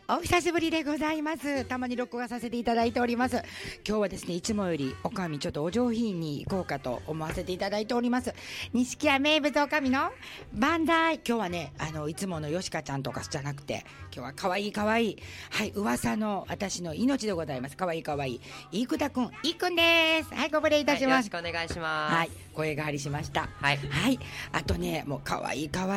お久しぶりでございます。たまに録画させていただいております。今日はですね、いつもよりおかみちょっとお上品に行こうかと思わせていただいております。錦屋名物おかみのバンダイ。今日はね、いつものよしかちゃんとかじゃなくて、今日はかわいいかわいい、はい、噂の私の命でございます。かわいいかわいい、いくたくん、いくんです。はい、ご無礼いたします。 よろしくお願いします。 はい、声変わりしました。 はい、 はい、あとね、もうかわいいかわ